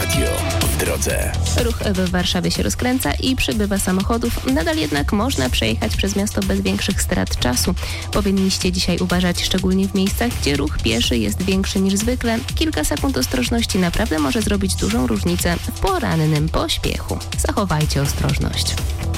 Radio w drodze. Ruch w Warszawie się rozkręca i przybywa samochodów. Nadal jednak można przejechać przez miasto bez większych strat czasu. Powinniście dzisiaj uważać szczególnie w miejscach, gdzie ruch pieszy jest większy niż zwykle. Kilka sekund ostrożności naprawdę może zrobić dużą różnicę w porannym pośpiechu. Zachowajcie ostrożność.